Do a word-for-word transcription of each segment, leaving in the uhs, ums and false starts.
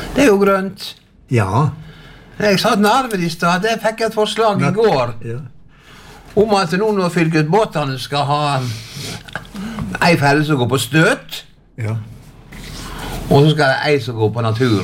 Det er jo grønt. Ja. Jeg satt nerver i stad, jeg fikk et forslag i går. Ja. Om at nå når fylkesbåtene skal ha ei felle som går på støt, Ja. og så skal det ei som går på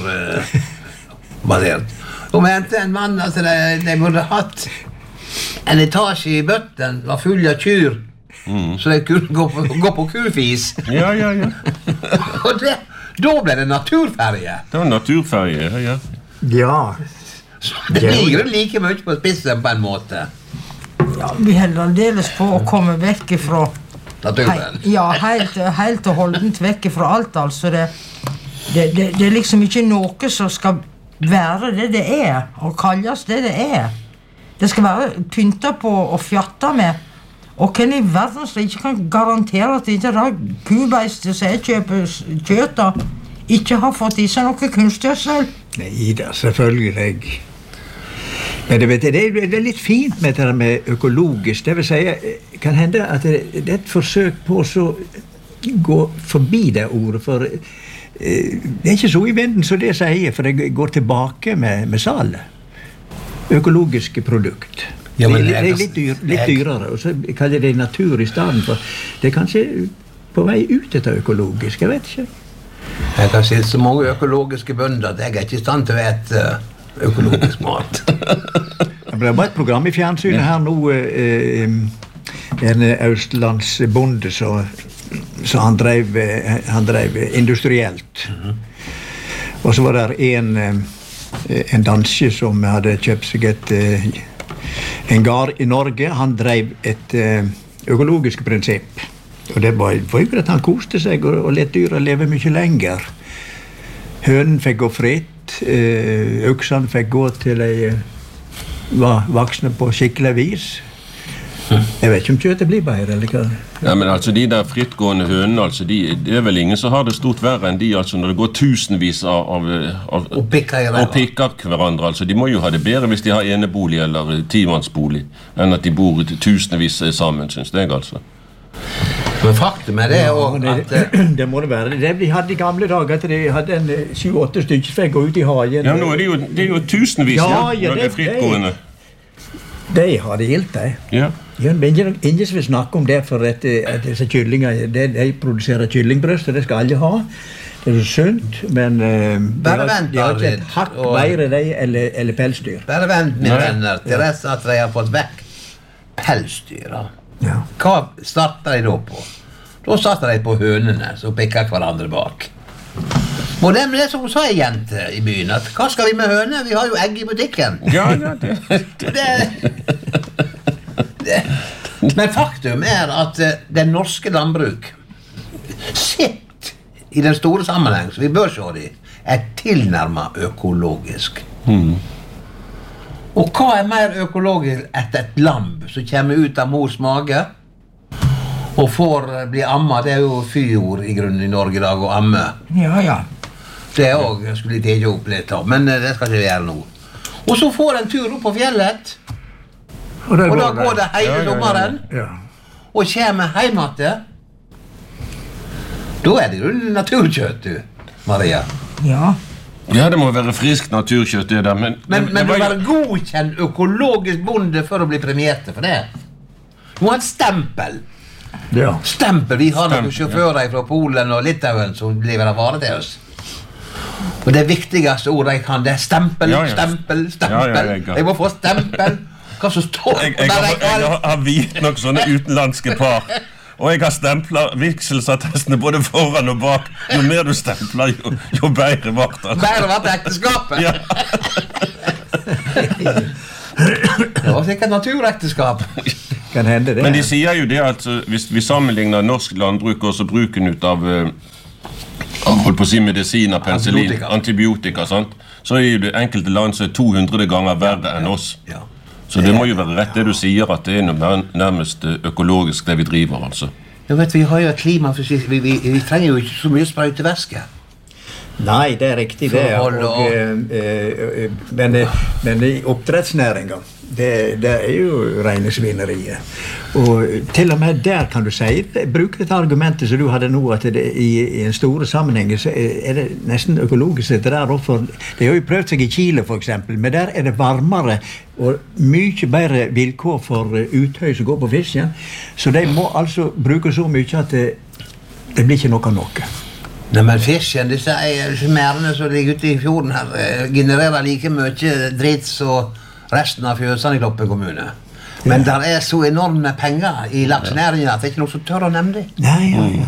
naturbasert. Og mente en mann at de, de burde hatt en etasje i bøtten var full av kyr, mm. så de kunne gå på, gå på kufis. Ja, ja, ja. Og det, da ble det naturferie. Det var naturferie, ja, ja. Ja. Så det ligger like mye på spissen på en måte. Ja, vi holder aldeles på å komme vekk fra Naturen. He, ja, helt, helt og holdent vekk fra alt, altså. Det, det, det, det er liksom ikke noe som skal være det det er, og kalles det det er. Det skal være pyntet på og fjatta med. Og hvem i verden som ikke kan garantere at ikke det kubeiste som jeg kjøper kjøtt av, ikke har fått i seg noe kunstgjødsel? Nei da, selvfølgelig. Men det, vet jeg, det, er, det er litt fint med det med økologisk. Det vil si, kan hende at det, det er et forsøk på å gå forbi det ordet, for eh, det er ikke så i vinden som det sier, for det går tilbake med, med salet. Økologiske produkt. Ja, det, det er litt, dyr, litt dyrere, og så kaller det natur i stedet for. Det er kanskje på vei ut etter økologisk, jeg vet ikke. Jeg har sett så mange økologiske bønder at jeg er ikke i stand til å ete økologisk mat. Det ble bare et program i fjernsynet her nå, eh, en østlandsbonde, så, så han drev, han drev industrielt. Mm-hmm. Og så var det en, en danske som hadde kjøpt seg et, en gard i Norge. Han drev et økologisk prinsipp. Og det var jo at han koste seg og, og let dyra leve mye lenger. Hønen fikk gå fritt. Øksene fikk gå til de var voksne på skikkelig vis. Jeg vet ikke om kjøttet blir bedre, eller hva? Ja, men altså de der frittgående hønene, altså, de, det er vel ingen som har det stort verre enn de, altså, når det går tusenvis av, av, av og pikker og pikker hverandre, altså. De må jo ha det bedre hvis de har enebolig eller timannsbolig, enn at de bor tusenvis sammen, synes jeg, altså. Men faktum er det ja, også det, at det må det være. Det vi hadde i gamle dager, at de hadde en sju-åtte stykker som fikk gå ut i hagen. Ja, nå er det jo, det er jo tusenvis, ja, ja, når det er frittgående. De har det gildt, de. Ja. Ja, men ingen, ingen som vil snakke om det, for at, at disse kyllinger, de, de produserer kyllingbrøst, og det skal alle ha. Det er jo sunt, men uh, bare vent, de har ikke et hakk bedre de eller, eller pelsdyr. Bare vent, mine venner, til rest at de har fått vekk pelsdyr. Ja. Hva starter de da på? Da starter de på hønene som pikker hverandre bak. Og det er det som sa en jente i byen, at hva skal vi med høne? Vi har jo egg i butikken. Ja, ja, det. det, det. Men faktum er at den norske landbruk sitt i den store sammenheng, så vi bør se det, er tilnærmet økologisk. Mm. Og hva er mer økologisk etter et lamb som kommer ut av mors mage og får bli amma? Det er jo fyord i grunnen i Norge i dag å amme. Ja, ja. Det er også, jeg skulle ikke opp litt av, men det skal ikke gjøre nå. Og så får en tur opp på fjellet, og, og da går det hele sommeren, ja, ja, ja. Og kommer hjem til. Da er det jo naturkjøtt, du, Maria. Ja. Ja, det må være frisk naturkjøtt, det der, men... Men, men det du må jo... være godkjent økologisk bonde for å bli premierte for det. Du må ha et stempel. Ja. Stempel. Vi har Stempel, noen sjåfører ja. Fra Polen og Litauen som leverer varer til oss. Og det viktigste ordet jeg kan, det er stempel, ja, ja. stempel, stempel. Ja, ja, jeg, jeg må få stempel. Hva som står? Jeg, jeg, jeg, jeg, jeg har vidt nok sånne utenlandske par. Og jeg har stemplet vigselsattesten både foran og bak. Jo mer du stempler, jo, jo bedre vart det. Bedre vart ekteskapet? Ja. Det var sikkert naturekteskap. Kan hende det. Men de sier jo det at hvis vi sammenligner norsk landbruk og så bruken ut av holdt på å si medisiner, penicillin, antibiotika, antibiotika sant? Så er jo det enkelte land som er to hundre ganger verre enn oss. Ja. Så det må jo være rett det du sier, at det er noe nærmest økologisk det vi driver, altså. Ja, vet, vi har jo et klima, vi, vi, vi trenger jo ikke så mye sprøytevæske. Nei, det er riktig det. Og, og, eh, men, men i oppdrettsnæringen, det, det er jo rene svineriet. Og til og med der kan du si, bruke dette argumentet som du hadde nå, at det, i, i en store sammenheng så er det nesten økologisk det der også. Det har jo prøvd seg i Chile for eksempel, men der er det varmere og mye bedre vilkår for uthøy som går på fisken. Så de må altså bruke så mye at det, det blir ikke noe av noe. Nei, men fisken, disse, disse mærene som ligger ute i fjorden her, genererer like mye dritt som resten av fjøsene i Kloppen kommune. Men ja. Der er så enorme penger i laksenæringen at det er ikke noe som tør å nevne det. Nei, ja, ja.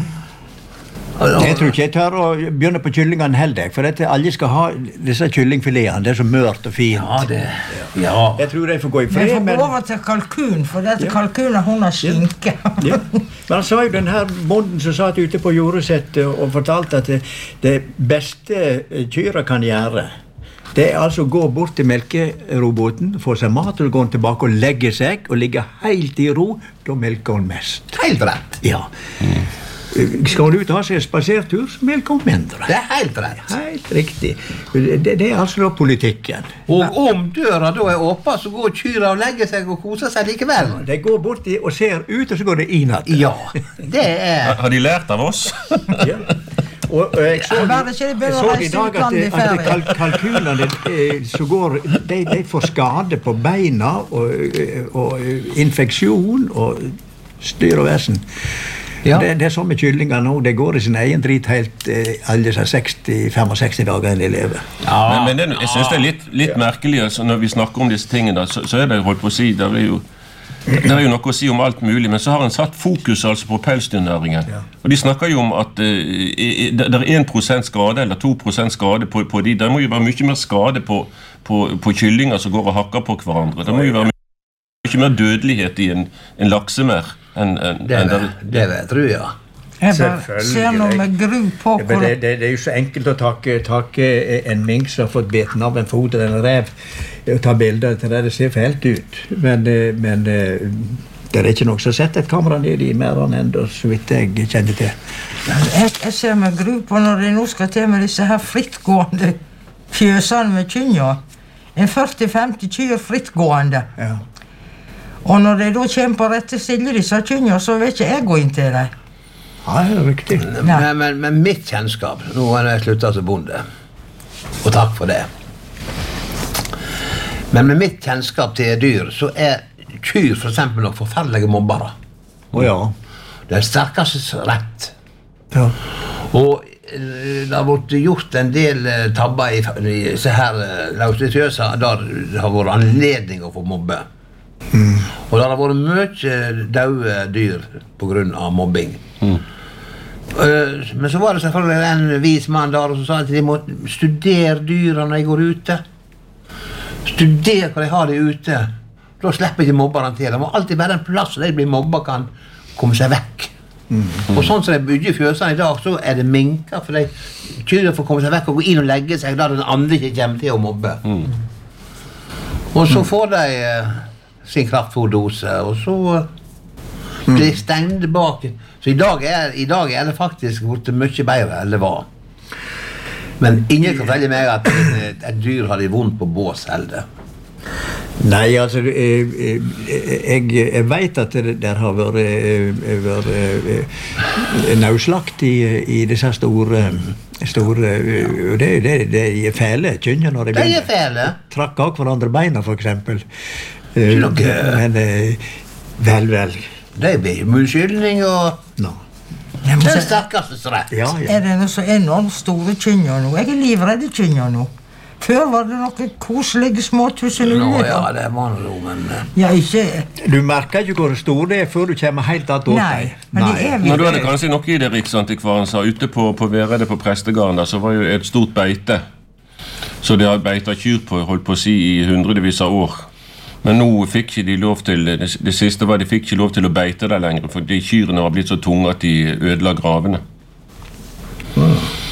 Jeg tror ikke jeg tør å begynne på kyllingene heller, for at alle skal ha disse kyllingfiletene, det er så mørt og fint. Ja, det, ja. Jeg tror de får gå i fred, men... Vi får gå over til kalkun, for dette ja. Kalkun hun har skinke. Ja. Men han sa jo den her bonden som satt ute på jordesettet og fortalte at det, det beste kyra kan gjøre, det er altså å gå bort til melkeroboten, få seg mat, og gå tilbake og legge seg, og ligge helt i ro, da melker hun mest. Helt rett. Ja. Mm. Skal du ut og ha seg en spasertur, så melker hun mindre. Det er helt rett. Helt riktig. Det, det er altså da politikken. Og om døra da er åpen, så går kyra og legger seg og koser seg likevel. Ja, de går bort og ser ut, og så går det innatt. Ja, det er... Har de lært av oss? Ja. Og, og jeg så, jeg så i dag at, at kalk, kalkunene så går, de, de får skade på beina og, og infeksjon og styr og vesen. Ja. Det, det er sånn med kyllinger nå, det går i sin egen drit helt eh, alle seksti femogseksti dager enn de lever. Ja. Men, men det, jeg synes det er litt, litt ja. Merkelig, altså, når vi snakker om disse tingene, så, så er det holdt på å si, det er jo Det er jo noe å si om alt mulig, men så har en satt fokus altså på pelsdyrnæringen. Ja. Og de snakker jo om at uh, det er en prosent skade eller to prosent skade på, på de. Det må jo være mye mer skade på, på, på kyllinger som går og hakker på hverandre. Det må jo være mye mer dødelighet i en, en laksemær enn en, det, en det vet du, ja. Jeg bare ser noe med gru på. Ja, det, det, det er jo så enkelt å takke, takke en mink som har fått beten av en fot eller en rev og ta bilder til det. Det ser fælt ut. Men, men det er ikke noe som setter et kamera ned i mærene enda, så vidt jeg kjenner til. Jeg, jeg ser med gru på når de nå skal til med disse her frittgående fjøsene med kynja. En førti femti kyr frittgående. Ja. Og når de da kommer på rette stille disse kynja, så vet ikke jeg gå inn til dem. Ja, det er riktig. Men, men, men mitt kjennskap, nå har jeg sluttet som bonde, og takk for det. Men med mitt kjennskap til dyr, så er kyr for eksempel nok forferdelige mobbere. Å ja. Det er sterkeste rett. Ja. Og det har vært gjort en del tabber i, i så her laustritiøse, der det har vært anledning å få mobbe. Mm. Og det har vært mye døde dyr på grunn av mobbing. Mm. Uh, men så var det selvfølgelig en vis mann der som sa at de må studere dyra når de går ute. Studere hva de har de ute. Da slipper ikke mobberne til. Det må alltid være en plass der de blir mobba kan komme seg vekk. Mm. Og sånn som de bygger fjøsene i dag, så er det minker, for de kyrer for å komme seg vekk og gå inn og legge seg der den andre ikke kommer til å mobbe. Mm. Og så får de uh, sin kraftfôrdose, og så uh, blir de stengt bak. Så i dag, er, i dag er det faktisk blitt mye bedre enn det var. Men ingen kan fortelle meg at et, et dyr har det vondt på bås heller. Nei, altså, jeg, jeg, jeg vet at det der har vært, vært nauslagt i, i disse store, store det, det, det er fæle kynner når de begynner. Det er fæle. Trakk av hverandre beina, for eksempel. Men vel, vel. Det er munnskyldning og... No. Det er den sterkeste rett. Ja, ja. Er det noe så enormt store kynner nå? Jeg er livredde kynner nå. Før var det noen koselige små tusenuller. Nå, ja, det var noe, men... Ja, ikke... Du merker ikke hvor stor det er før du kommer helt att åt Nei, deg. men det er vi. Nå, du hadde kanskje noe i det Riksantikvaren sa. Ute på, på Vereide på Prestegarden, så var jo et stort beite. Så de har beitet kyr på, holdt på å si, i hundredevis av år. Men nå fikk ikke de lov til, det, det siste var de fikk ikke lov til å beite der lenger, for de kyrene var blitt så tunge at de ødela gravene. Mm.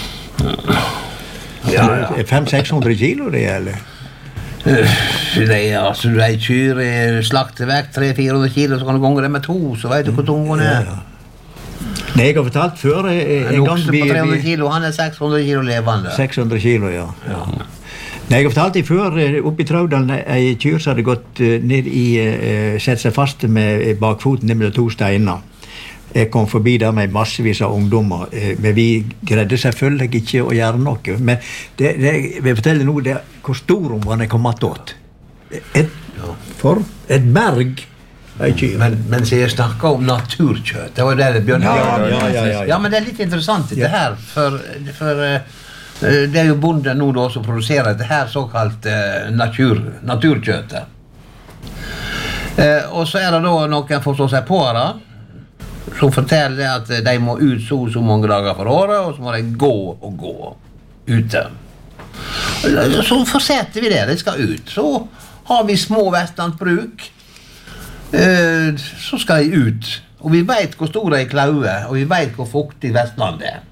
Ja, ja. fem til seks hundre kilo det gjelder? Det er altså, de kyr slakter vekk tre til fire hundre kilo, så kan du gange det med to, så vet du hvor tunge den er. Ja, ja. Nei, jeg har fortalt før eh, en, en gang vi... på tre hundre kilo, han er seks hundre kilo levende. seks hundre kilo, ja. ja. Nei, jeg har fortalt deg før, oppe i Traudalen, ei kyr som hadde gått ned i, uh, sett seg fast med bakfoten ned med to steiner. Jeg kom forbi der med massevis av ungdommer, uh, men vi greide selvfølgelig ikke å gjøre noe. Men det, det, jeg vil fortelle nå, det, hvor stor hun var når jeg kom attåt. Et, for et berg. Men, men så jeg snakker om naturkjøtt, det var det det begynte. Ja, ja, ja, ja, ja. ja, men det er litt interessant det her, for, for uh, det er jo bonden nå da som produserer det her såkalt uh, natur, naturkjøttet. Uh, og så er det da noen forstår seg på det, som forteller at de må ut så så mange dager for året, og så må de gå og gå ute. Så fortsetter vi det, de skal ut. Så har vi små vestlandsbruk, Uh, så skal de ut, og vi vet hvor stor de er i klaue, og vi vet hvor fuktig Vestlandet er.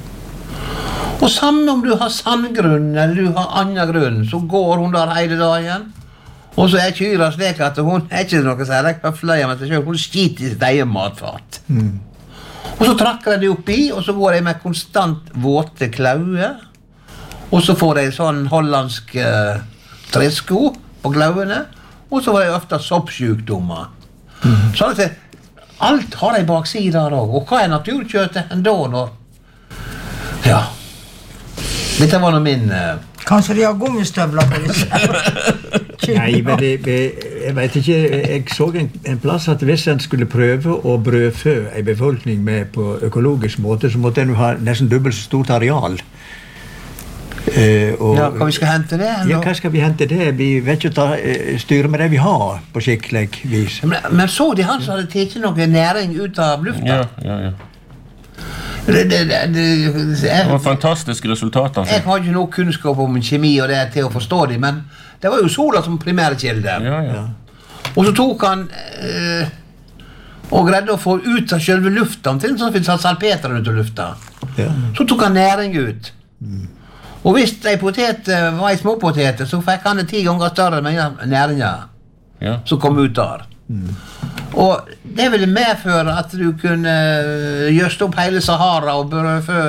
Og samme om du har sandgrunn eller du har annen grunn, så går hun der hele dagen, og så er kyra slik at hun er ikke noe særlig høflig med seg selv, hun skiter i sitt egen matfat. Mm. Og så trakker de opp i, og så går de med konstant våte klaue, og så får de sånn hollandsk uh, tresko på klauene, og så var det ofte soppsjukdommer. Mm. Så det, alt har de baksider også. Og hva er naturkjøttet enda når? Ja. Dette var nå min... Uh... Kanskje de har gummistøvler på disse? Nei, men det, jeg vet ikke, jeg så en, en plass at hvis en skulle prøve å brødfø en befolkning med på økologisk måte, så måtte en jo ha nesten dobbelt så stort areal. Uh, og, ja, hva vi skal hente det? Ja, hva skal vi hente det? Vi vet ikke ta, uh, styre med det vi har på skikkelig vis. Men, men så de han som hadde tatt noe næring ut av lufta? Ja, ja, ja. Det, det, det, det, det var fantastiske resultater. Jeg har ikke noe kunnskap om kjemi og det til å forstå det, men det var jo sola som primærkilde. Ja, ja. Og så tok han uh, og greide å få ut av selve lufta, sånn at vi satt salpeter ut av lufta. Ja. Så tok han næring ut. Mm. Og hvis en potet var en småpotet, så fikk han det ti ganger større med næringer ja. Som kom ut der. Mm. Og det ville medføre at du kunne gjøste opp hele Sahara og brødfø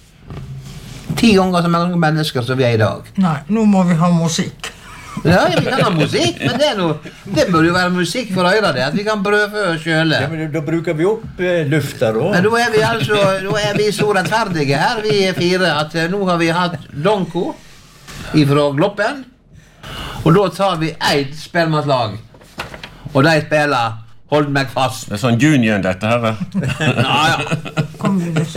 ti ganger så mange mennesker som vi er i dag. Nei, nå må vi ha musikk. Ja, vi kan ha musikk, men det, er noe, det bør jo være musikk for øyre det, at vi kan brødfø selv. Ja, men da bruker vi opp eh, lufta da. Men da er vi altså, da er vi så rettferdige her, vi er fire, at uh, nå har vi hatt Donko ifra Gloppen, og da tar vi ett spelmatlag, og de spiller Hold meg fast. Det er sånn union dette her. Ja, ja. Kom vi